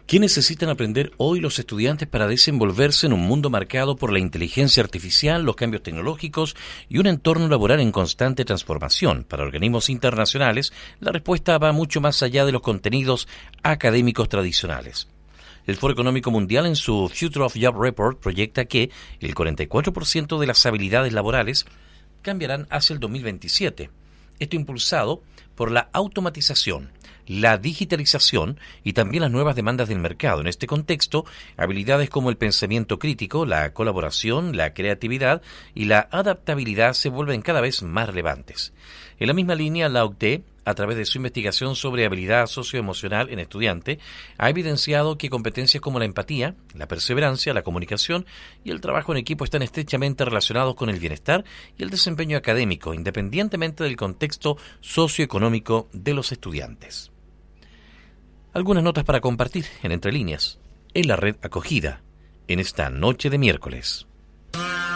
¿Qué necesitan aprender hoy los estudiantes para desenvolverse en un mundo marcado por la inteligencia artificial, los cambios tecnológicos y un entorno laboral en constante transformación? Para organismos internacionales, la respuesta va mucho más allá de los contenidos académicos tradicionales. El Foro Económico Mundial, en su Future of Job Report, proyecta que el 44% de las habilidades laborales cambiarán hacia el 2027. Esto impulsado por la automatización, la digitalización y también las nuevas demandas del mercado. En este contexto, habilidades como el pensamiento crítico, la colaboración, la creatividad y la adaptabilidad se vuelven cada vez más relevantes. En la misma línea, la OCDE, a través de su investigación sobre habilidad socioemocional en estudiante, ha evidenciado que competencias como la empatía, la perseverancia, la comunicación y el trabajo en equipo están estrechamente relacionados con el bienestar y el desempeño académico, independientemente del contexto socioeconómico de los estudiantes. Algunas notas para compartir en Entre Líneas, en la red Acogida, en esta noche de miércoles.